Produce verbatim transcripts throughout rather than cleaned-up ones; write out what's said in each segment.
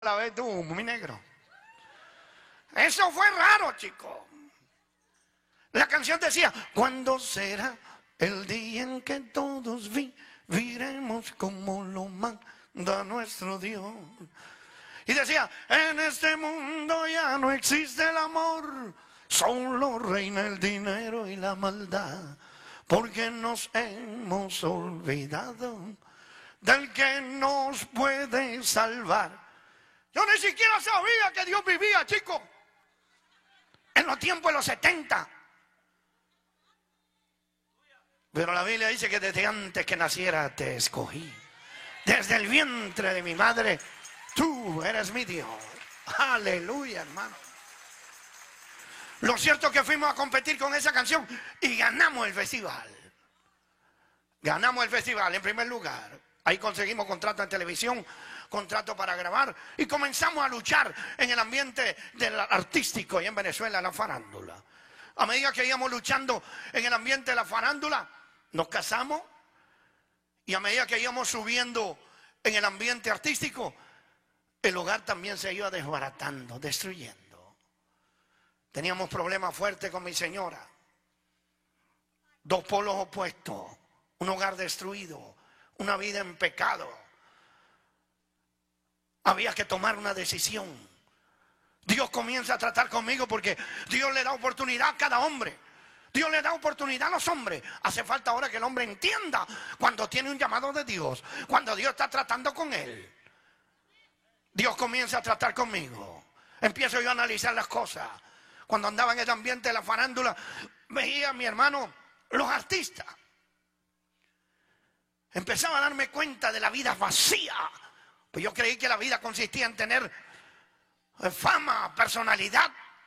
La ves tú, mi negro. Eso fue raro, chico. La canción decía: ¿cuándo será el día en que todos viviremos como lo manda nuestro Dios? Y decía: en este mundo ya no existe el amor, solo reina el dinero y la maldad, porque nos hemos olvidado del que nos puede salvar. Yo ni siquiera sabía que Dios vivía, chico, en los tiempos de los setenta. Pero la Biblia dice que desde antes que naciera te escogí. Desde el vientre de mi madre, tú eres mi Dios. Aleluya, hermano. Lo cierto es que fuimos a competir con esa canción y ganamos el festival. Ganamos el festival en primer lugar. Ahí conseguimos contrato en televisión, contrato para grabar, y comenzamos a luchar en el ambiente del artístico y en Venezuela, la farándula. A medida que íbamos luchando en el ambiente de la farándula, nos casamos, y a medida que íbamos subiendo en el ambiente artístico, el hogar también se iba desbaratando, destruyendo. Teníamos problemas fuertes con mi señora. Dos polos opuestos, un hogar destruido, una vida en pecado. Había que tomar una decisión. Dios comienza a tratar conmigo porque Dios le da oportunidad a cada hombre. Dios le da oportunidad a los hombres. Hace falta ahora que el hombre entienda cuando tiene un llamado de Dios, cuando Dios está tratando con él. Dios comienza a tratar conmigo. Empiezo yo a analizar las cosas. Cuando andaba en el ambiente de la farándula, veía a mi hermano, los artistas. Empezaba a darme cuenta de la vida vacía. Pues yo creí que la vida consistía en tener fama, personalidad,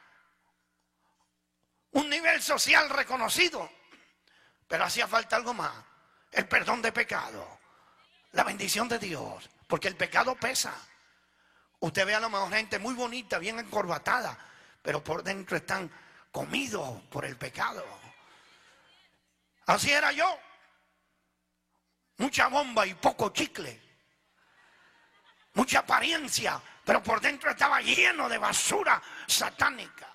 un nivel social reconocido. Pero hacía falta algo más: el perdón de pecado, la bendición de Dios, porque el pecado pesa. Usted ve a lo mejor gente muy bonita, bien encorbatada, pero por dentro están comidos por el pecado. Así era yo. Mucha bomba y poco chicle. Mucha apariencia, pero por dentro estaba lleno de basura satánica.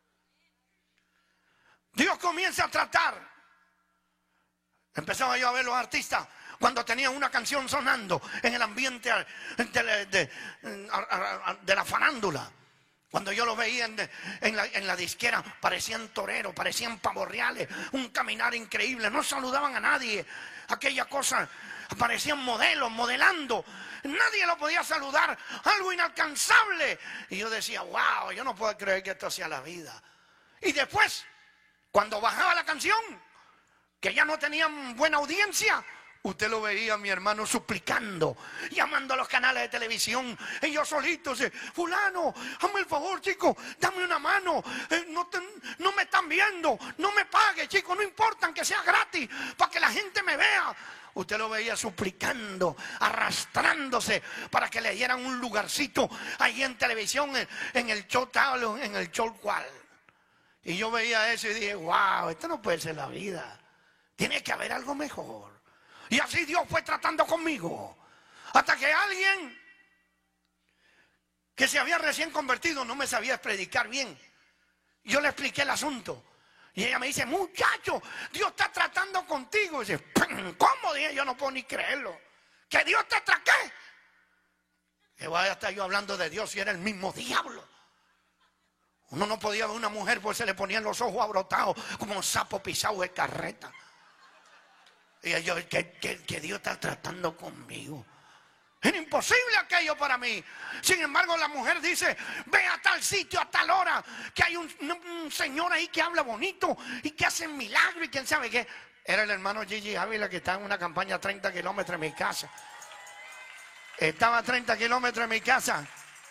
Dios comienza a tratar. Empezaba yo a ver los artistas cuando tenían una canción sonando en el ambiente de, de, de, de la farándula. Cuando yo los veía en, en, la, en la disquera, parecían toreros, parecían pavos reales, un caminar increíble, no saludaban a nadie, aquella cosa, parecían modelos, modelando, nadie lo podía saludar, algo inalcanzable. Y yo decía: wow, yo no puedo creer que esto sea la vida. Y después, cuando bajaba la canción, que ya no tenían buena audiencia, usted lo veía, mi hermano, suplicando, llamando a los canales de televisión, y yo solito, fulano, hazme el favor, chico, dame una mano, eh, no, te, no me están viendo, no me pague, chico, no importa, aunque sea gratis, para que la gente me vea. Usted lo veía suplicando, arrastrándose para que le dieran un lugarcito ahí en televisión, en, en el show tal, en el show cual. Y yo veía eso y dije: wow, esto no puede ser la vida, tiene que haber algo mejor. Y así Dios fue tratando conmigo, hasta que alguien que se había recién convertido no me sabía predicar bien. Yo le expliqué el asunto y ella me dice: muchacho, Dios está tratando contigo. Y dice: ¿cómo? Dije, yo no puedo ni creerlo. ¿Que Dios te traque? Que vaya a estar yo hablando de Dios y era el mismo diablo. Uno no podía ver una mujer porque se le ponían los ojos abrotados como un sapo pisado de carreta. Y yo, que, que, que Dios está tratando conmigo. Era imposible aquello para mí. Sin embargo, la mujer dice: ve a tal sitio, a tal hora, que hay un, un señor ahí que habla bonito y que hace milagros y quién sabe qué. Era el hermano Gigi Ávila, que estaba en una campaña a treinta kilómetros de mi casa. Estaba a treinta kilómetros de mi casa.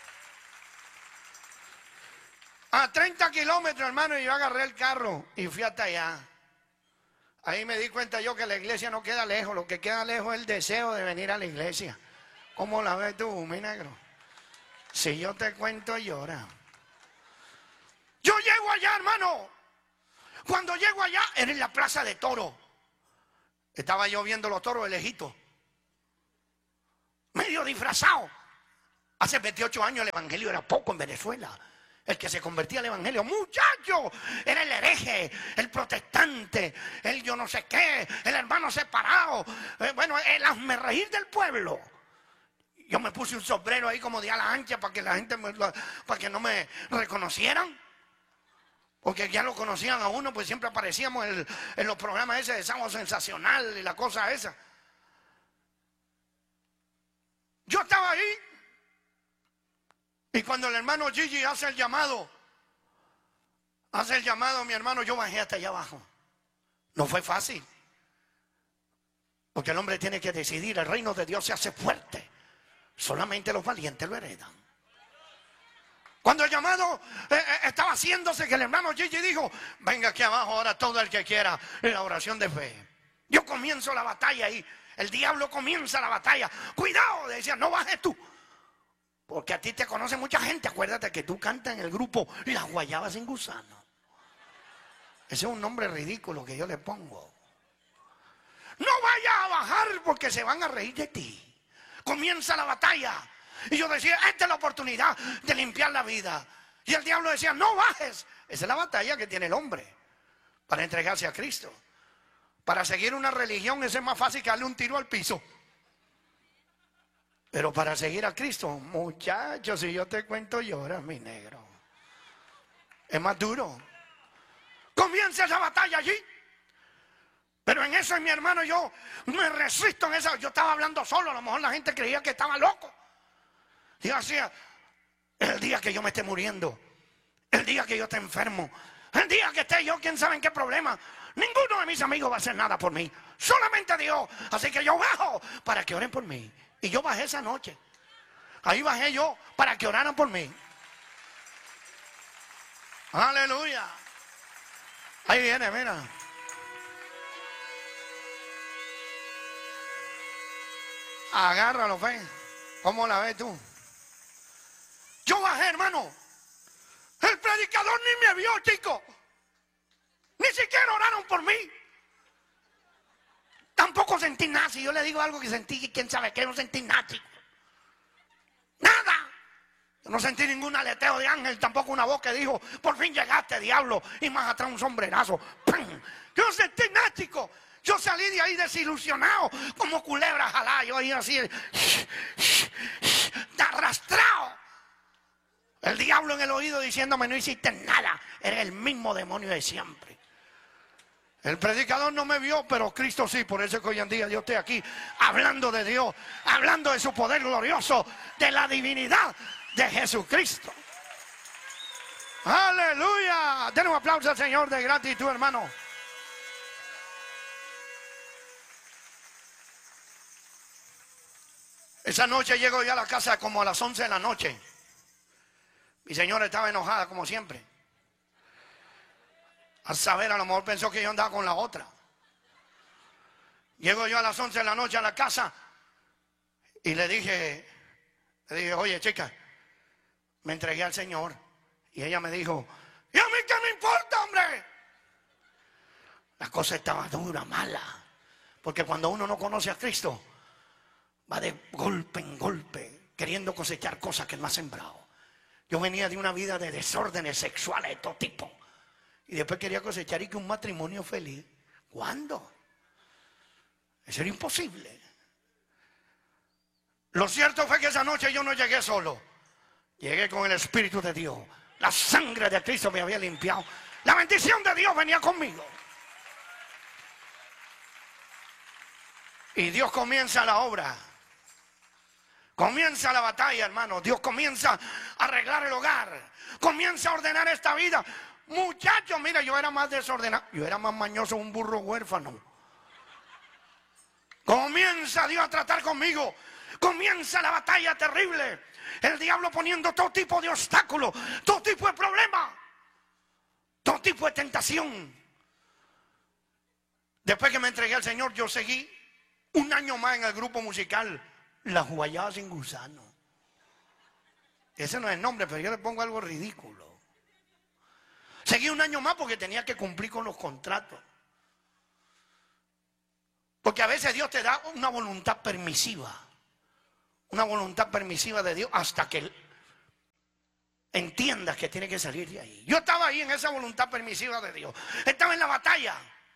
A treinta kilómetros, hermano, y yo agarré el carro y fui hasta allá. Ahí me di cuenta yo que la iglesia no queda lejos, lo que queda lejos es el deseo de venir a la iglesia. ¿Cómo la ves tú, mi negro? Si yo te cuento, llora. Yo llego allá, hermano. Cuando llego allá, era en la plaza de toros. Estaba yo viendo los toros de lejito, medio disfrazado. Hace veintiocho años el evangelio era poco en Venezuela. El que se convertía al evangelio, muchacho, era el hereje, el protestante, el yo no sé qué, el hermano separado, eh, bueno, el hazmerreír del pueblo. Yo me puse un sombrero ahí como de ala ancha para que la gente, me, para que no me reconocieran. Porque ya lo conocían a uno, pues siempre aparecíamos en, en los programas ese de Sábado Sensacional y la cosa esa. Yo estaba ahí. Y cuando el hermano Gigi hace el llamado, hace el llamado, mi hermano, yo bajé hasta allá abajo. No fue fácil. Porque el hombre tiene que decidir, el reino de Dios se hace fuerte. Solamente los valientes lo heredan. Cuando el llamado eh, eh, estaba haciéndose, que el hermano Gigi dijo, venga aquí abajo ahora todo el que quiera en la oración de fe. Yo comienzo la batalla ahí. El diablo comienza la batalla. Cuidado, decía, no bajes tú. Porque a ti te conoce mucha gente. Acuérdate que tú cantas en el grupo Las Guayabas sin Gusano. Ese es un nombre ridículo que yo le pongo. No vayas a bajar porque se van a reír de ti. Comienza la batalla. Y yo decía, esta es la oportunidad de limpiar la vida. Y el diablo decía, no bajes. Esa es la batalla que tiene el hombre para entregarse a Cristo. Para seguir una religión, ese es más fácil que darle un tiro al piso. Pero para seguir a Cristo, muchachos, si yo te cuento, lloras, mi negro. Es más duro. Comienza esa batalla allí. Pero en eso, mi hermano, yo me resisto en esa. Yo estaba hablando solo, a lo mejor la gente creía que estaba loco. Y yo decía, el día que yo me esté muriendo, el día que yo esté enfermo, el día que esté yo, quién sabe en qué problema, ninguno de mis amigos va a hacer nada por mí. Solamente Dios. Así que yo bajo para que oren por mí. Y yo bajé esa noche. Ahí bajé yo para que oraran por mí. Aleluya. Ahí viene, mira. Agárralo, fe. ¿Cómo la ves tú? Yo bajé, hermano. El predicador ni me vio, chico. Ni siquiera oraron por mí. Tampoco sentí nada. Si yo le digo algo que sentí, quién sabe qué, no sentí nada, chico. Nada. Yo no sentí ningún aleteo de ángel, tampoco una voz que dijo, por fin llegaste, diablo. Y más atrás un sombrerazo. ¡Pum! Yo no sentí nada, chico. Yo salí de ahí desilusionado, como culebra jalá. Yo ahí así, arrastrado. El diablo en el oído diciéndome, no hiciste nada. Eres el mismo demonio de siempre. El predicador no me vio, pero Cristo sí. Por eso es que hoy en día yo estoy aquí hablando de Dios, hablando de su poder glorioso, de la divinidad de Jesucristo. Aleluya. Den un aplauso al Señor de gratitud, hermano. Esa noche llego yo a la casa como a las once de la noche. Mi señora estaba enojada como siempre. A saber, a lo mejor pensó que yo andaba con la otra. Llego yo a las once de la noche a la casa y le dije, le dije, oye, chica, me entregué al Señor. Y ella me dijo, ¿y a mí qué me importa, hombre? La cosa estaba dura, mala. Porque cuando uno no conoce a Cristo, va de golpe en golpe, queriendo cosechar cosas que no ha sembrado. Yo venía de una vida de desórdenes sexuales de todo tipo. Y después quería cosechar y que un matrimonio feliz. ¿Cuándo? Eso era imposible. Lo cierto fue que esa noche yo no llegué solo. Llegué con el Espíritu de Dios. La sangre de Cristo me había limpiado. La bendición de Dios venía conmigo. Y Dios comienza la obra. Comienza la batalla, hermano. Dios comienza a arreglar el hogar. Comienza a ordenar esta vida. Muchachos, mira, yo era más desordenado. Yo era más mañoso, un burro huérfano. Comienza Dios a tratar conmigo. Comienza la batalla terrible. El diablo poniendo todo tipo de obstáculos, todo tipo de problemas, todo tipo de tentación. Después que me entregué al Señor, yo seguí un año más en el grupo musical Las Guayabas sin Gusano. Ese no es el nombre, pero yo le pongo algo ridículo. Seguí un año más porque tenía que cumplir con los contratos. Porque a veces Dios te da una voluntad permisiva. una voluntad permisiva de Dios hasta que entiendas que tiene que salir de ahí. Yo estaba ahí en esa voluntad permisiva de Dios. Estaba en la batalla,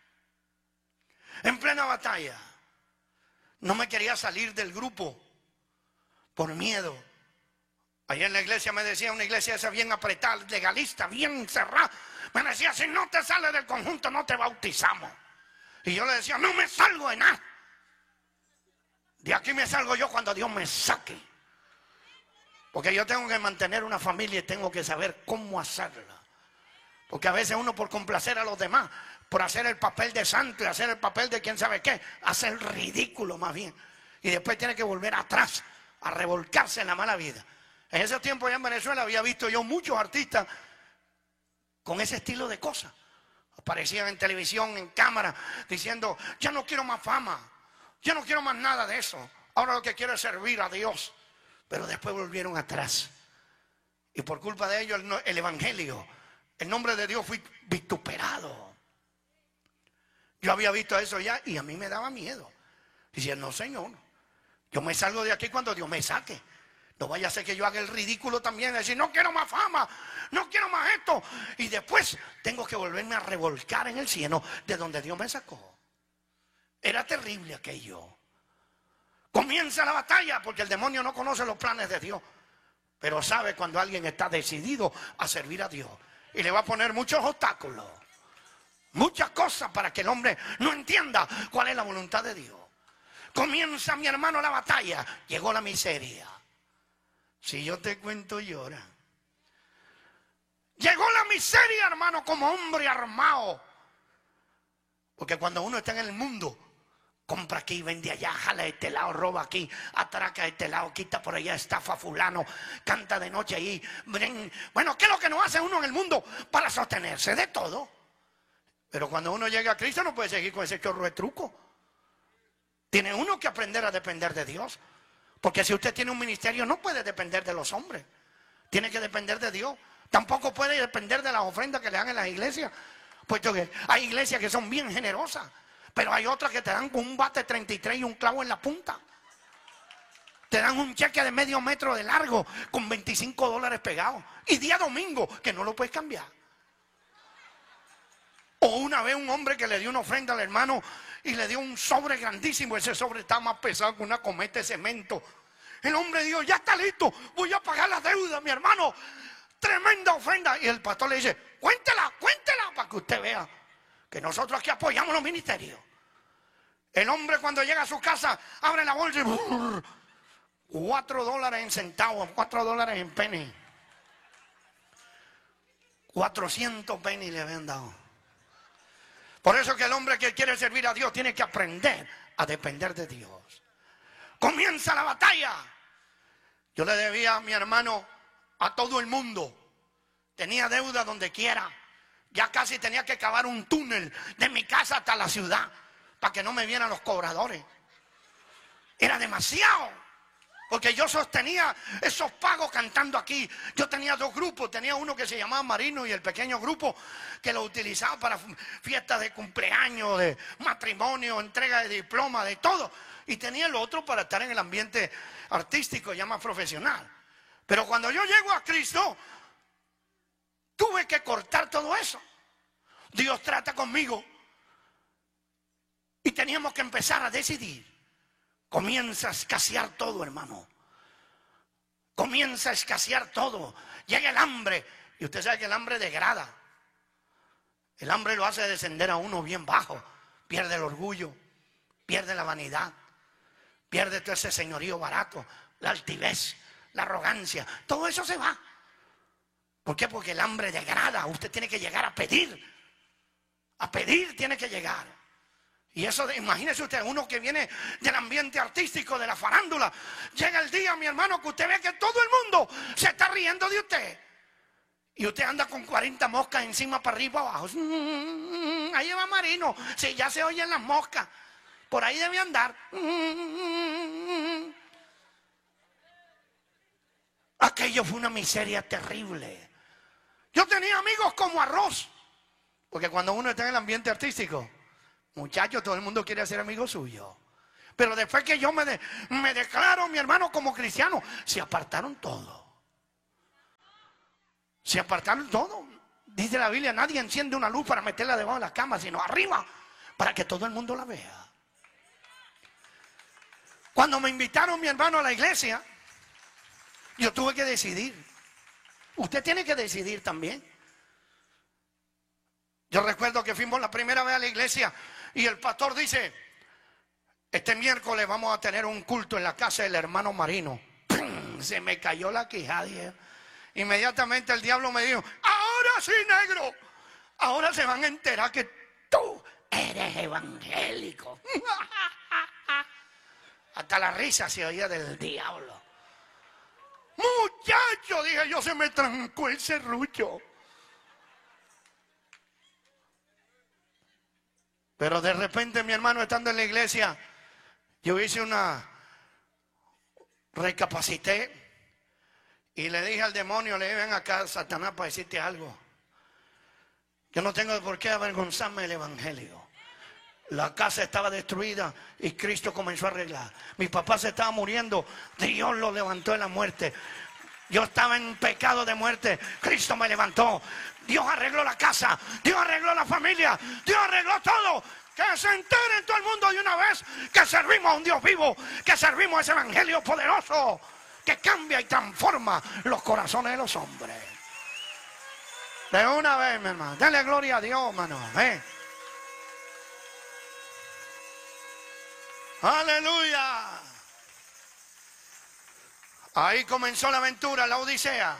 en plena batalla. No me quería salir del grupo por miedo. Allá en la iglesia me decía, una iglesia esa bien apretada, legalista, bien cerrada. Me decía, si no te sales del conjunto no te bautizamos. Y yo le decía, no me salgo de nada. De aquí me salgo yo cuando Dios me saque. Porque yo tengo que mantener una familia y tengo que saber cómo hacerla. Porque a veces uno, por complacer a los demás, por hacer el papel de santo y hacer el papel de quién sabe qué, hace el ridículo más bien. Y después tiene que volver atrás a revolcarse en la mala vida. En ese tiempo allá en Venezuela había visto yo muchos artistas con ese estilo de cosas. Aparecían en televisión, en cámara, diciendo, ya no quiero más fama, ya no quiero más nada de eso. Ahora lo que quiero es servir a Dios. Pero después volvieron atrás. Y por culpa de ellos el, el evangelio, el nombre de Dios fue vituperado. Yo había visto eso ya y a mí me daba miedo. Decía, no Señor, yo me salgo de aquí cuando Dios me saque. No vaya a ser que yo haga el ridículo también, decir, no quiero más fama, no quiero más esto. Y después tengo que volverme a revolcar en el cielo de donde Dios me sacó. Era terrible aquello. Comienza la batalla porque el demonio no conoce los planes de Dios, pero sabe cuando alguien está decidido a servir a Dios y le va a poner muchos obstáculos, muchas cosas para que el hombre no entienda cuál es la voluntad de Dios. Comienza, mi hermano, la batalla. Llegó la miseria. Si yo te cuento, llora. Llegó la miseria, hermano, como hombre armado. Porque cuando uno está en el mundo, compra aquí, vende allá, jala de este lado, roba aquí, atraca de este lado, quita por allá, estafa a fulano, canta de noche ahí. Bueno, ¿qué es lo que nos hace uno en el mundo para sostenerse? De todo. Pero cuando uno llega a Cristo no puede seguir con ese chorro de truco. Tiene uno que aprender a depender de Dios. Porque si usted tiene un ministerio no puede depender de los hombres. Tiene que depender de Dios. Tampoco puede depender de las ofrendas que le dan en las iglesias. Puesto que hay iglesias que son bien generosas. Pero hay otras que te dan con un bate treinta y tres y un clavo en la punta. Te dan un cheque de medio metro de largo con veinticinco dólares pegados. Y día domingo que no lo puedes cambiar. O una vez un hombre que le dio una ofrenda al hermano y le dio un sobre grandísimo. Ese sobre está más pesado que una cometa de cemento. El hombre dijo, ya está listo, voy a pagar la deuda, mi hermano. Tremenda ofrenda. Y el pastor le dice, cuéntela, cuéntela para que usted vea que nosotros aquí apoyamos los ministerios. El hombre cuando llega a su casa abre la bolsa y brrr, cuatro dólares en centavos, cuatro dólares en penny. Cuatrocientos penny le habían dado. Por eso que el hombre que quiere servir a Dios tiene que aprender a depender de Dios. Comienza la batalla. Yo le debía a mi hermano a todo el mundo. Tenía deuda donde quiera. Ya casi tenía que cavar un túnel de mi casa hasta la ciudad para que no me vieran los cobradores. Era demasiado. Porque yo sostenía esos pagos cantando aquí. Yo tenía dos grupos. Tenía uno que se llamaba Marino y el pequeño grupo que lo utilizaba para fiestas de cumpleaños, de matrimonio, entrega de diploma, de todo. Y tenía el otro para estar en el ambiente artístico, ya más profesional. Pero cuando yo llego a Cristo, tuve que cortar todo eso. Dios trata conmigo. Y teníamos que empezar a decidir. Comienza a escasear todo, hermano. Comienza a escasear todo. Llega el hambre. Y usted sabe que el hambre degrada. El hambre lo hace descender a uno bien bajo. Pierde el orgullo. Pierde la vanidad. Pierde todo ese señorío barato. La altivez. La arrogancia. Todo eso se va. ¿Por qué? Porque el hambre degrada. Usted tiene que llegar a pedir. A pedir tiene que llegar. Y eso, imagínese usted, uno que viene del ambiente artístico, de la farándula. Llega el día, mi hermano, que usted ve que todo el mundo se está riendo de usted. Y usted anda con cuarenta moscas encima, para arriba, para abajo. Ahí va Marino. Sí, ya se oyen las moscas. Por ahí debe andar. Aquello fue una miseria terrible. Yo tenía amigos como arroz. Porque cuando uno está en el ambiente artístico, muchachos, todo el mundo quiere ser amigo suyo. Pero después que yo me, de, me declaro, mi hermano, como cristiano, se apartaron todo. Se apartaron todo. Dice la Biblia, nadie enciende una luz para meterla debajo de la cama, sino arriba, para que todo el mundo la vea. Cuando me invitaron, mi hermano, a la iglesia, yo tuve que decidir. Usted tiene que decidir también. Yo recuerdo que fuimos la primera vez a la iglesia y el pastor dice: este miércoles vamos a tener un culto en la casa del hermano Marino. ¡Pum! Se me cayó la quijada. Inmediatamente el diablo me dijo: ahora sí, negro, ahora se van a enterar que tú eres evangélico. Hasta la risa se oía del diablo. Muchacho, dije yo, se me trancó el serrucho. Pero de repente, mi hermano, estando en la iglesia, yo hice una, recapacité y le dije al demonio, le dije: ven acá, Satanás, para decirte algo. Yo no tengo por qué avergonzarme del evangelio. La casa estaba destruida y Cristo comenzó a arreglar. Mi papá se estaba muriendo, Dios lo levantó de la muerte. Yo estaba en pecado de muerte, Cristo me levantó. Dios arregló la casa, Dios arregló la familia, Dios arregló todo. Que se entere en todo el mundo de una vez que servimos a un Dios vivo, que servimos a ese evangelio poderoso que cambia y transforma los corazones de los hombres. De una vez, mi hermano, dale gloria a Dios, hermano. ¿Eh? Aleluya. Ahí comenzó la aventura, la odisea.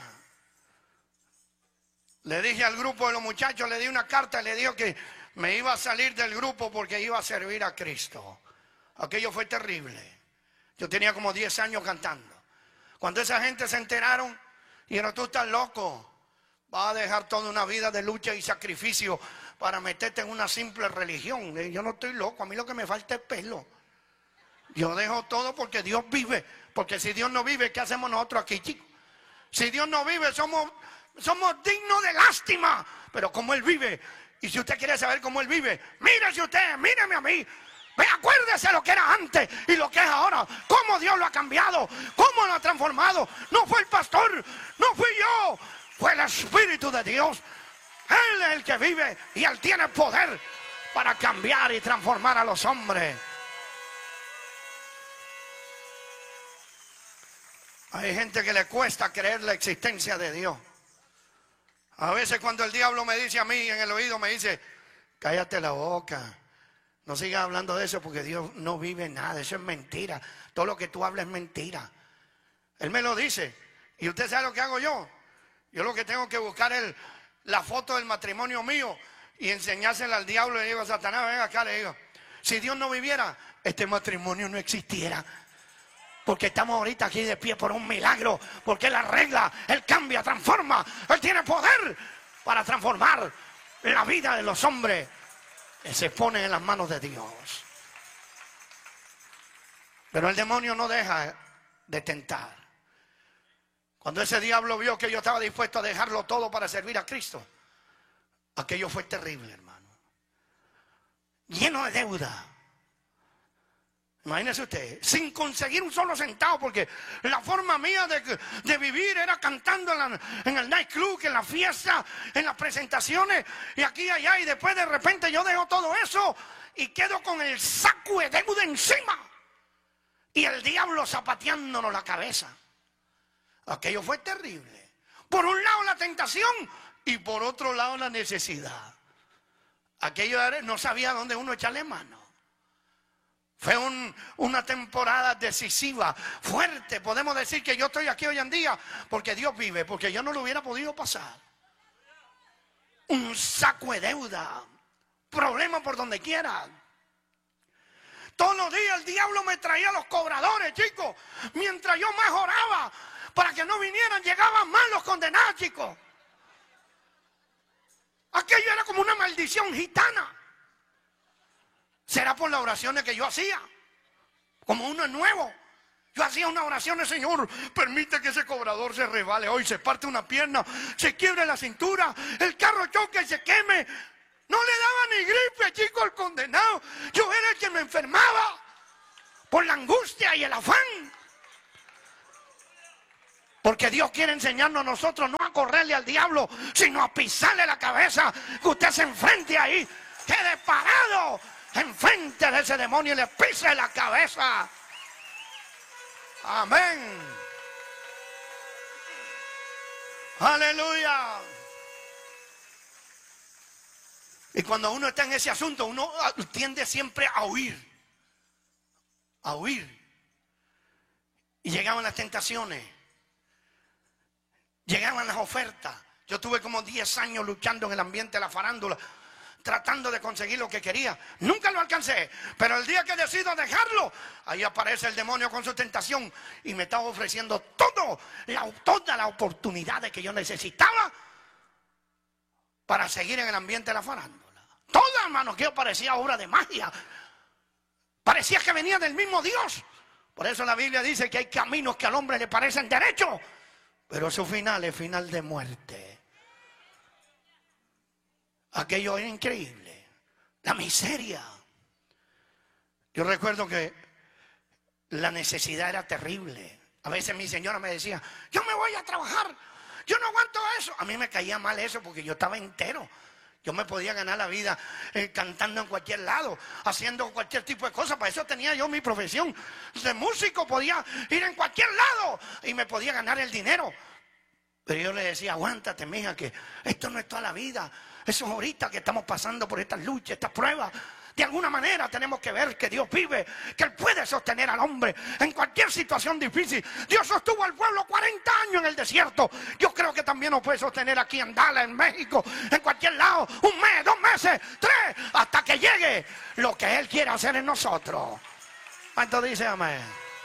Le dije al grupo de los muchachos, le di una carta y le dijo que me iba a salir del grupo porque iba a servir a Cristo. Aquello fue terrible. Yo tenía como diez años cantando. Cuando esa gente se enteraron, dijeron: tú estás loco, vas a dejar toda una vida de lucha y sacrificio para meterte en una simple religión. Yo no estoy loco, a mí lo que me falta es pelo. Yo dejo todo porque Dios vive. Porque si Dios no vive, ¿qué hacemos nosotros aquí, chicos? Si Dios no vive, somos, somos dignos de lástima. Pero como Él vive, y si usted quiere saber cómo Él vive, mírese usted, míreme a mí. Acuérdese lo que era antes y lo que es ahora. Cómo Dios lo ha cambiado, cómo lo ha transformado. No fue el pastor, no fui yo, fue el Espíritu de Dios. Él es el que vive y Él tiene poder para cambiar y transformar a los hombres. Hay gente que le cuesta creer la existencia de Dios. A veces cuando el diablo me dice a mí en el oído, me dice: cállate la boca, no sigas hablando de eso porque Dios no vive nada, eso es mentira, todo lo que tú hablas es mentira. Él me lo dice. Y usted sabe lo que hago yo. Yo lo que tengo que buscar es la foto del matrimonio mío y enseñársela al diablo. Y le digo: Satanás, ven acá, le digo, si Dios no viviera, este matrimonio no existiera. Porque estamos ahorita aquí de pie por un milagro. Porque Él arregla, Él cambia, transforma. Él tiene poder para transformar la vida de los hombres que se ponen en las manos de Dios. Pero el demonio no deja de tentar. Cuando ese diablo vio que yo estaba dispuesto a dejarlo todo para servir a Cristo, aquello fue terrible, hermano. Lleno de deuda. Imagínese usted, sin conseguir un solo centavo, porque la forma mía de, de vivir era cantando en, la, en el nightclub, en la fiesta, en las presentaciones, y aquí y allá, y después de repente yo dejo todo eso y quedo con el saco de deuda encima, y el diablo zapateándonos la cabeza. Aquello fue terrible. Por un lado la tentación y por otro lado la necesidad. Aquello era, no sabía dónde uno echarle mano. Fue un, una temporada decisiva, fuerte. Podemos decir que yo estoy aquí hoy en día porque Dios vive, porque yo no lo hubiera podido pasar. Un saco de deuda, problemas por donde quiera. Todos los días el diablo me traía a los cobradores, chicos. Mientras yo más oraba para que no vinieran, llegaban más los condenados, chicos. Aquello era como una maldición gitana. Será por las oraciones que yo hacía. Como uno es nuevo. Yo hacía unas oraciones: Señor, permite que ese cobrador se resbale hoy, se parte una pierna, se quiebre la cintura, el carro choque y se queme. No le daba ni gripe, chico, al condenado. Yo era el que me enfermaba. por la angustia y el afán. Porque Dios quiere enseñarnos a nosotros no a correrle al diablo, sino a pisarle la cabeza, que usted se enfrente ahí, quede parado enfrente de ese demonio y le pise la cabeza. Amén. Aleluya. Y cuando uno está en ese asunto, uno tiende siempre a huir. A huir. Y llegaban las tentaciones. Llegaban las ofertas. Yo tuve como diez años luchando en el ambiente de la farándula, tratando de conseguir lo que quería. Nunca lo alcancé, pero el día que decido dejarlo, ahí aparece el demonio con su tentación y me estaba ofreciendo todo, la, toda la oportunidad que yo necesitaba para seguir en el ambiente de la farándula. Todo, hermano, que yo parecía obra de magia. Parecía que venía del mismo Dios. Por eso la Biblia dice que hay caminos que al hombre le parecen derechos, pero su final es final de muerte. Aquello era increíble. La miseria. Yo recuerdo que la necesidad era terrible. A veces mi señora me decía, yo me voy a trabajar, yo no aguanto eso. A mí me caía mal eso porque yo estaba entero. Yo me podía ganar la vida eh, cantando en cualquier lado, haciendo cualquier tipo de cosas. Para eso tenía yo mi profesión de músico. Podía ir en cualquier lado y me podía ganar el dinero. Pero yo le decía, aguántate, mija, que esto no es toda la vida. Eso es ahorita que estamos pasando por estas luchas, estas pruebas. De alguna manera tenemos que ver que Dios vive, que Él puede sostener al hombre en cualquier situación difícil. Dios sostuvo al pueblo cuarenta años en el desierto. Yo creo que también nos puede sostener aquí en Dallas, en México, en cualquier lado. Un mes, dos meses, tres, hasta que llegue lo que Él quiere hacer en nosotros. ¿Cuánto dice amén?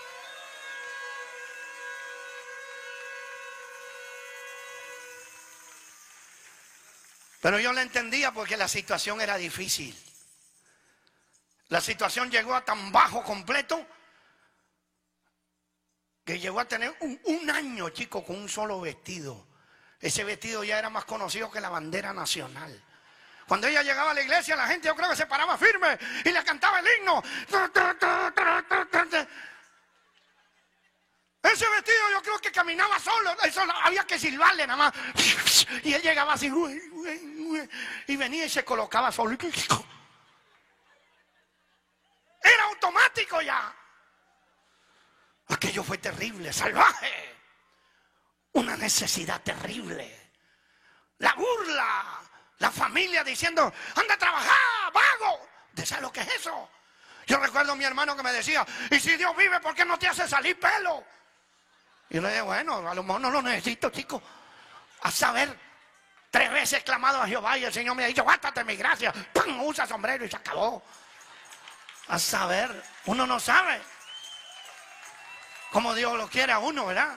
Pero yo la entendía porque la situación era difícil. La situación llegó a tan bajo completo que llegó a tener un, un año, chico, con un solo vestido. Ese vestido ya era más conocido que la bandera nacional. Cuando ella llegaba a la iglesia, la gente yo creo que se paraba firme y le cantaba el himno. Ese vestido yo creo que caminaba solo, eso había que silbarle nada más. Y él llegaba así y venía y se colocaba solo. Era automático ya. Aquello fue terrible, salvaje. Una necesidad terrible. La burla, la familia diciendo, anda a trabajar, vago. ¿Sabes lo que es eso? Yo recuerdo a mi hermano que me decía, y si Dios vive, ¿por qué no te hace salir pelo? Y yo le dije, bueno, a lo mejor no lo necesito, chico. A saber, tres veces he clamado a Jehová y el Señor me ha dicho, bástate mi gracia. ¡Pum! Usa sombrero y se acabó. A saber, uno no sabe cómo Dios lo quiere a uno, ¿verdad?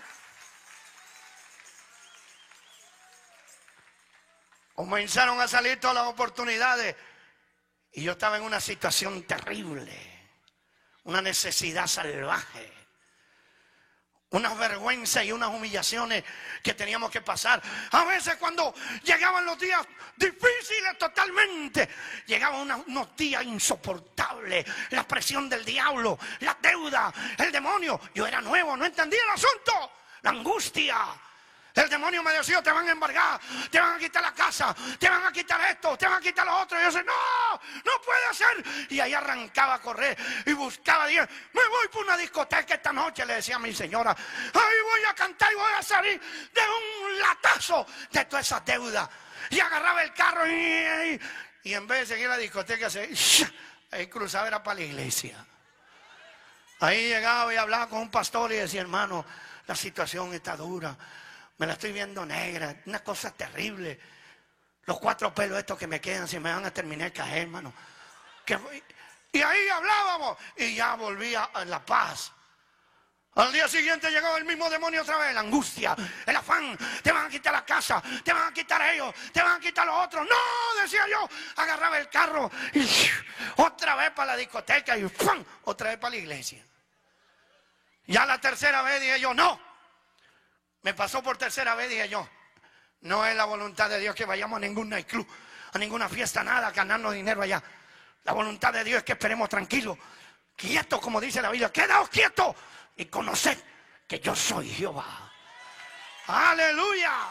Comenzaron a salir todas las oportunidades y yo estaba en una situación terrible, una necesidad salvaje, unas vergüenzas y unas humillaciones que teníamos que pasar. A veces cuando llegaban los días difíciles totalmente, llegaban unos, unos días insoportables, la presión del diablo, la deuda, el demonio. Yo era nuevo, no entendía el asunto, la angustia. El demonio me decía, te van a embargar, te van a quitar la casa, te van a quitar esto, te van a quitar lo otro. Y yo decía, no, no puede ser. Y ahí arrancaba a correr y buscaba, dije, me voy por una discoteca esta noche, le decía a mi señora. Ahí voy a cantar y voy a salir de un latazo de toda esa deuda. Y agarraba el carro y, y, y en vez de seguir a la discoteca, se, ahí cruzaba, era para la iglesia. Ahí llegaba y hablaba con un pastor y decía, hermano, la situación está dura. Me la estoy viendo negra, una cosa terrible. Los cuatro pelos estos que me quedan se me van a terminar de caer, hermano. Que, y ahí hablábamos y ya volvía a la paz. Al día siguiente llegaba el mismo demonio otra vez, la angustia, el afán. Te van a quitar la casa, te van a quitar a ellos, te van a quitar a los otros. No, decía yo, agarraba el carro y otra vez para la discoteca y ¡pum! Otra vez para la iglesia. Ya la tercera vez dije yo, no. Me pasó por tercera vez, dije yo, no es la voluntad de Dios que vayamos a ningún nightclub, a ninguna fiesta, nada, a ganarnos dinero allá. La voluntad de Dios es que esperemos tranquilos, Quieto, como dice la Biblia, quedaos quietos y conoced que yo soy Jehová. Aleluya.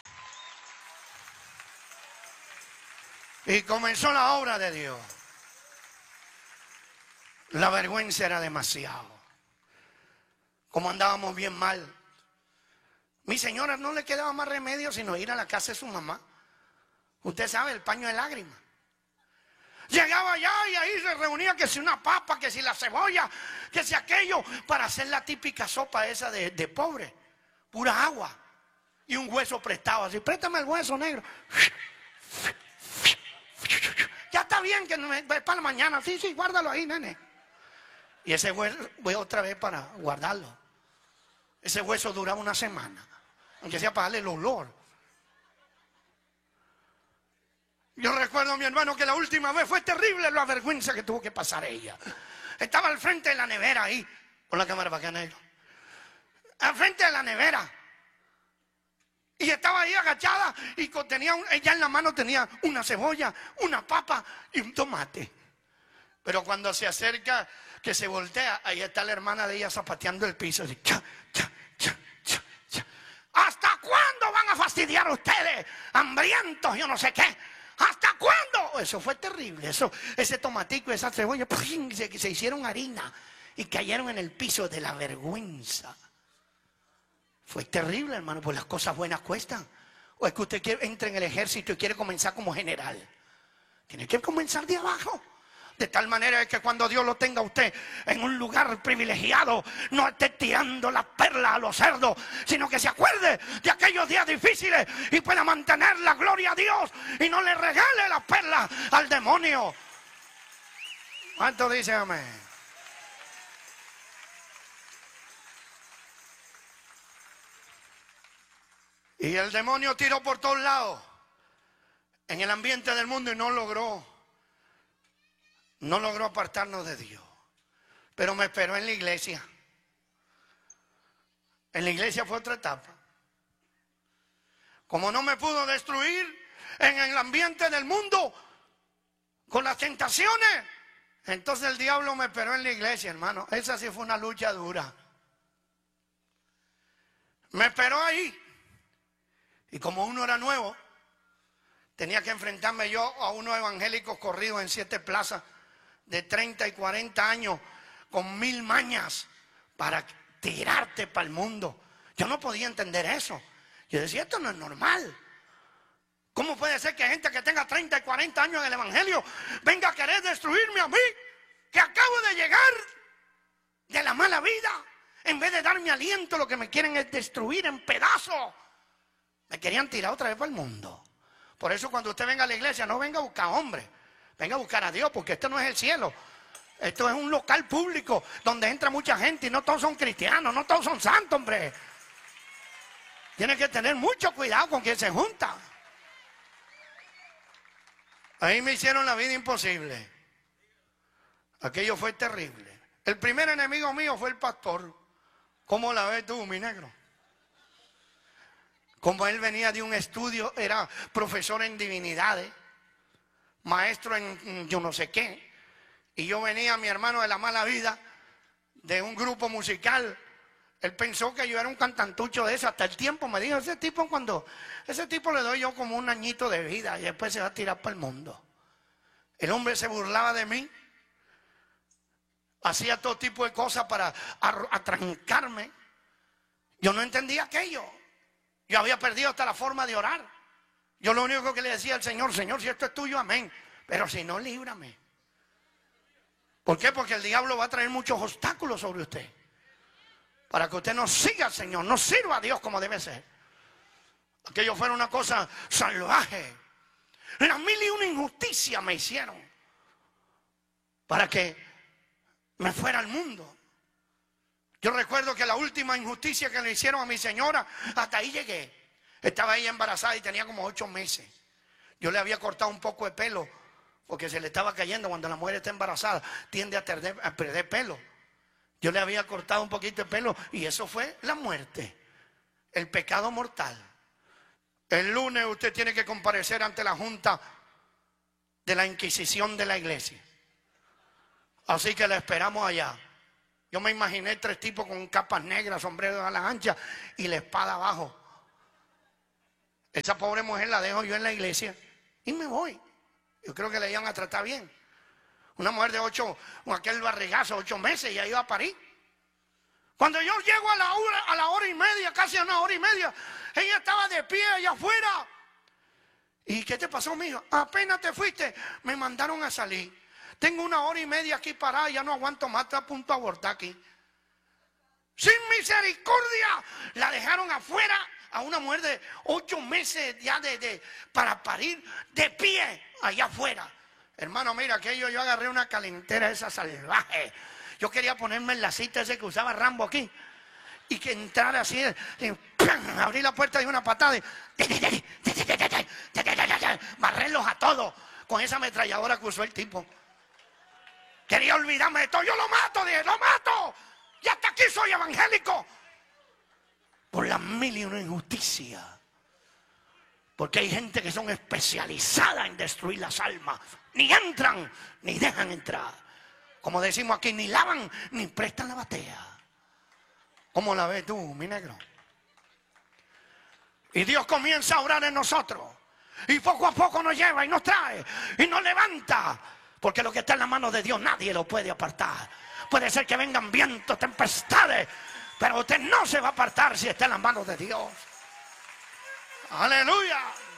Y comenzó la obra de Dios. La vergüenza era demasiado. Como andábamos bien mal. Mi señora no le quedaba más remedio sino ir a la casa de su mamá. Usted sabe, el paño de lágrimas. Llegaba allá y ahí se reunía que si una papa, que si la cebolla, que si aquello, para hacer la típica sopa esa de, de pobre. Pura agua. Y un hueso prestado así. Préstame el hueso, negro. Ya está bien que no es para la mañana. Sí, sí, guárdalo ahí, nene. Y ese hueso voy otra vez para guardarlo. Ese hueso duraba una semana. Aunque sea para darle el olor. Yo recuerdo a mi hermano que la última vez fue terrible la vergüenza que tuvo que pasar ella. Estaba al frente de la nevera ahí. Pon la cámara para acá, negro. Al frente de la nevera. Y estaba ahí agachada y tenía un, ella en la mano tenía una cebolla, una papa y un tomate. Pero cuando se acerca, que se voltea, ahí está la hermana de ella zapateando el piso. Así, cha, cha, cha, cha, cha. ¿Hasta cuándo van a fastidiar ustedes? Hambrientos, yo no sé qué. ¿Hasta cuándo? Eso fue terrible. Eso, ese tomatico, esa cebolla, se, se hicieron harina y cayeron en el piso de la vergüenza. Fue terrible, hermano, pues las cosas buenas cuestan. O es que usted quiere, entra en el ejército y quiere comenzar como general. Tiene que comenzar de abajo. De tal manera que cuando Dios lo tenga a usted en un lugar privilegiado, no esté tirando las perlas a los cerdos, sino que se acuerde de aquellos días difíciles y pueda mantener la gloria a Dios y no le regale las perlas al demonio. ¿Cuánto dice amén? Y el demonio tiró por todos lados en el ambiente del mundo y no logró, no logró apartarnos de Dios. Pero me esperó en la iglesia. En la iglesia fue otra etapa. Como no me pudo destruir en el ambiente del mundo con las tentaciones, entonces el diablo me esperó en la iglesia, hermano. Esa sí fue una lucha dura. Me esperó ahí. Y como uno era nuevo, tenía que enfrentarme yo a unos evangélicos corridos en siete plazas de treinta y cuarenta años con mil mañas para tirarte para el mundo. Yo no podía entender eso. Yo decía, esto no es normal. ¿Cómo puede ser que gente que tenga treinta y cuarenta años en el evangelio venga a querer destruirme a mí, que acabo de llegar de la mala vida? En vez de darme aliento, lo que me quieren es destruir en pedazos. Me querían tirar otra vez para el mundo. Por eso cuando usted venga a la iglesia, no venga a buscar hombres, venga a buscar a Dios, porque esto no es el cielo. Esto es un local público donde entra mucha gente y no todos son cristianos, no todos son santos, hombre. Tiene que tener mucho cuidado con quien se junta. Ahí me hicieron la vida imposible. Aquello fue terrible. El primer enemigo mío fue el pastor. ¿Cómo la ves tú, mi negro? Como él venía de un estudio, era profesor en divinidades, maestro en yo no sé qué. Y yo venía, mi hermano, de la mala vida, de un grupo musical. Él pensó que yo era un cantantucho de eso. Hasta el tiempo me dijo, ese tipo cuando, ese tipo le doy yo como un añito de vida y después se va a tirar para el mundo. El hombre se burlaba de mí. Hacía todo tipo de cosas para atrancarme. Yo no entendía aquello. Yo había perdido hasta la forma de orar. Yo lo único que le decía al Señor, Señor, si esto es tuyo, amén. Pero si no, líbrame. ¿Por qué? Porque el diablo va a traer muchos obstáculos sobre usted. Para que usted no siga al Señor, no sirva a Dios como debe ser. Aquello fuera una cosa salvaje. Las mil y una injusticias me hicieron para que me fuera al mundo. Yo recuerdo que la última injusticia que le hicieron a mi señora, hasta ahí llegué. Estaba ella embarazada y tenía como ocho meses. Yo le había cortado un poco de pelo, porque se le estaba cayendo cuando la mujer está embarazada, tiende a perder, a perder pelo. Yo le había cortado un poquito de pelo y eso fue la muerte, el pecado mortal. El lunes usted tiene que comparecer ante la junta de la Inquisición de la iglesia. Así que la esperamos allá. Yo me imaginé tres tipos con capas negras, sombreros a las anchas y la espada abajo. Esa pobre mujer la dejo yo en la iglesia y me voy. Yo creo que le iban a tratar bien. Una mujer de ocho, con aquel barrigazo, ocho meses, ya iba a parir. Cuando yo llego a la hora, a la hora y media, casi a una hora y media, ella estaba de pie allá afuera. ¿Y qué te pasó, mija? Apenas te fuiste, me mandaron a salir. Tengo una hora y media aquí parada, ya no aguanto más, estoy a punto de abortar aquí. Sin misericordia, la dejaron afuera a una mujer de ocho meses ya de, de para parir, de pie, allá afuera. Hermano, mira, que yo, yo agarré una calentera esa salvaje. Yo quería ponerme en la cita ese que usaba Rambo aquí. Y que entrara así, y, ¡pam! Abrí la puerta de una patada y barrerlos a todos con esa ametralladora que usó el tipo. Quería olvidarme de todo. Yo lo mato, dije, lo mato. Y hasta aquí soy evangélico. Por las mil y una injusticias. Porque hay gente que son especializadas en destruir las almas. Ni entran, ni dejan entrar. Como decimos aquí, ni lavan, ni prestan la batea. ¿Cómo la ves tú, mi negro? Y Dios comienza a orar en nosotros. Y poco a poco nos lleva y nos trae. Y nos levanta. Porque lo que está en la mano de Dios nadie lo puede apartar. Puede ser que vengan vientos, tempestades. Pero usted no se va a apartar si está en las manos de Dios. Aleluya.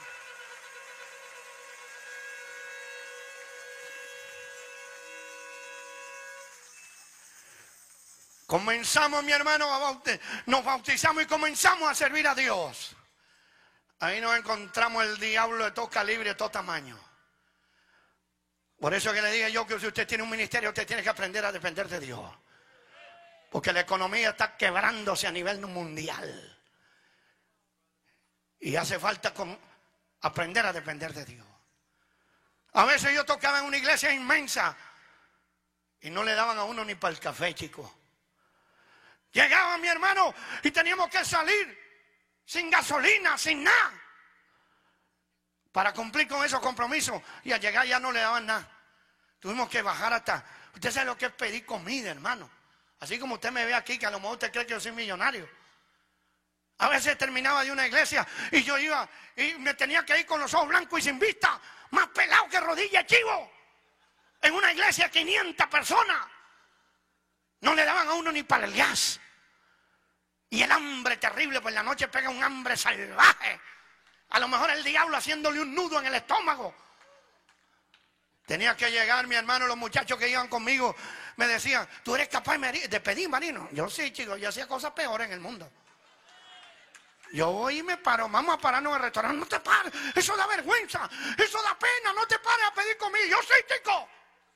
Comenzamos, mi hermano, a bautizar, nos bautizamos y comenzamos a servir a Dios. Ahí nos encontramos el diablo de todo calibre, de todo tamaño. Por eso que le digo yo que si usted tiene un ministerio, usted tiene que aprender a depender de Dios. Porque la economía está quebrándose a nivel mundial. Y hace falta con aprender a depender de Dios. A veces yo tocaba en una iglesia inmensa y no le daban a uno ni para el café, chicos. Llegaba mi hermano y teníamos que salir sin gasolina, sin nada, para cumplir con esos compromisos. Y al llegar ya no le daban nada. Tuvimos que bajar hasta... Usted sabe lo que es pedir comida, hermano. Así como usted me ve aquí, que a lo mejor usted cree que yo soy millonario. A veces terminaba de una iglesia y yo iba y me tenía que ir con los ojos blancos y sin vista, más pelado que rodilla de chivo. En una iglesia, quinientas personas. No le daban a uno ni para el gas. Y el hambre terrible, pues en la noche pega un hambre salvaje. A lo mejor el diablo haciéndole un nudo en el estómago. Tenía que llegar, mi hermano, los muchachos que iban conmigo me decían, ¿tú eres capaz de pedir, Marino? Yo sí, chicos, yo hacía cosas peores en el mundo. Yo voy y me paro, vamos a pararnos en el restaurante. No te pares, eso da vergüenza, eso da pena, no te pares a pedir comida. Yo soy chico.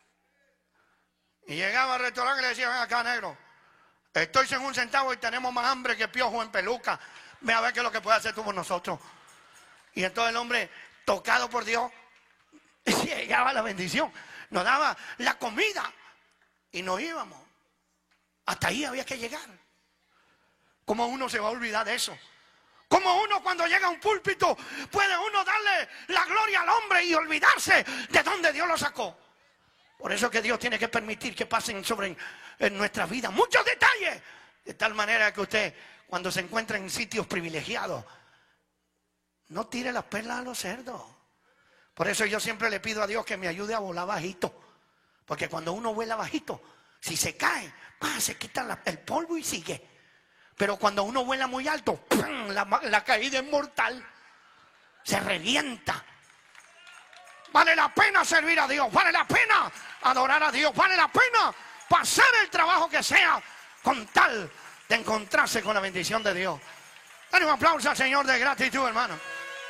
Y llegaba al restaurante y le decía, ven acá, negro, estoy sin un centavo y tenemos más hambre que piojo en peluca. Ve a ver qué es lo que puede hacer tú por nosotros. Y entonces el hombre, tocado por Dios, llegaba la bendición, nos daba la comida y nos íbamos. Hasta ahí había que llegar. ¿Cómo uno se va a olvidar de eso? ¿Cómo uno cuando llega a un púlpito puede uno darle la gloria al hombre y olvidarse de dónde Dios lo sacó? Por eso que Dios tiene que permitir que pasen sobre en nuestra vida muchos detalles, de tal manera que usted, cuando se encuentra en sitios privilegiados, no tire las perlas a los cerdos. Por eso yo siempre le pido a Dios que me ayude a volar bajito. Porque cuando uno vuela bajito, si se cae, ¡pam!, se quita la, el polvo y sigue. Pero cuando uno vuela muy alto, ¡pam!, la, la caída es mortal. Se revienta. Vale la pena servir a Dios, vale la pena adorar a Dios, vale la pena pasar el trabajo que sea con tal de encontrarse con la bendición de Dios. Dale un aplauso al Señor de gratitud, hermano.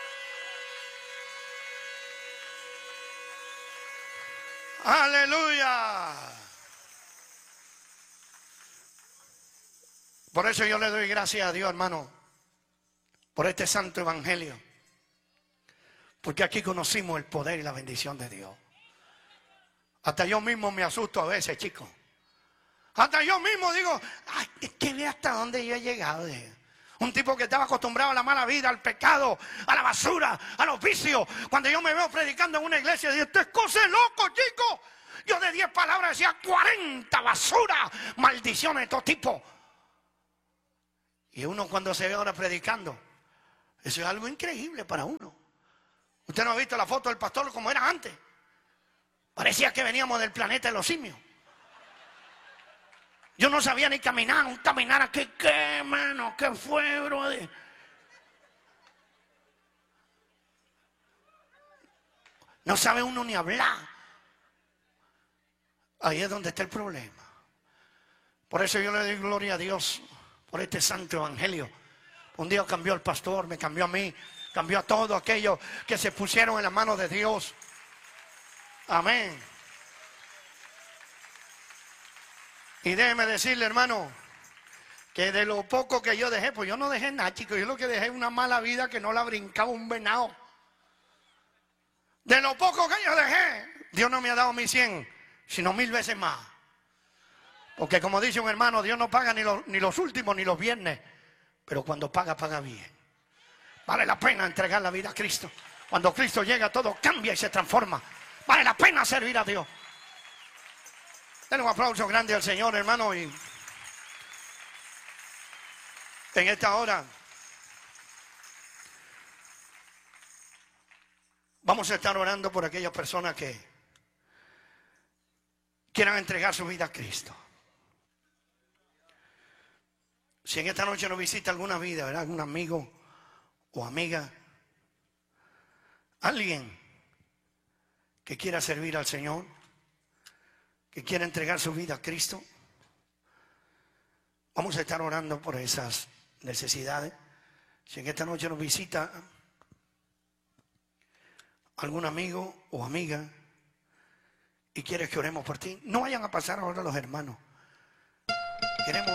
Aleluya. Por eso yo le doy gracias a Dios, hermano, por este santo evangelio. Porque aquí conocimos el poder y la bendición de Dios. Hasta yo mismo me asusto a veces, chicos. Hasta yo mismo digo, ay, es que ve hasta dónde yo he llegado. Un tipo que estaba acostumbrado a la mala vida, al pecado, a la basura, a los vicios. Cuando yo me veo predicando en una iglesia, digo, esto es cosa de loco, chicos. Yo de diez palabras decía cuarenta basura, maldiciones de todo tipo. Y uno cuando se ve ahora predicando, eso es algo increíble para uno. Usted no ha visto la foto del pastor como era antes. Parecía que veníamos del planeta de los simios. Yo no sabía ni caminar, un caminar aquí, ¿qué, mano? ¿Qué fue, brother? No sabe uno ni hablar. Ahí es donde está el problema. Por eso yo le doy gloria a Dios por este santo evangelio. Un día cambió al pastor, me cambió a mí, cambió a todos aquellos que se pusieron en las manos de Dios. Amén. Y déjeme decirle, hermano, que de lo poco que yo dejé, pues yo no dejé nada, chicos. Yo lo que dejé es una mala vida que no la brincaba un venado. De lo poco que yo dejé, Dios no me ha dado mi cien, sino mil veces más. Porque como dice un hermano, Dios no paga ni los, ni los últimos ni los viernes, pero cuando paga, paga bien. Vale la pena entregar la vida a Cristo. Cuando Cristo llega, todo cambia y se transforma. Vale la pena servir a Dios. Denle un aplauso grande al Señor, hermano. Y en esta hora vamos a estar orando por aquellas personas que quieran entregar su vida a Cristo. Si en esta noche nos visita alguna vida, ¿verdad? Algún amigo o amiga, alguien que quiera servir al Señor, que quiera entregar su vida a Cristo, vamos a estar orando por esas necesidades. Si en esta noche nos visita algún amigo o amiga y quieres que oremos por ti, no vayan a pasar ahora los hermanos. Queremos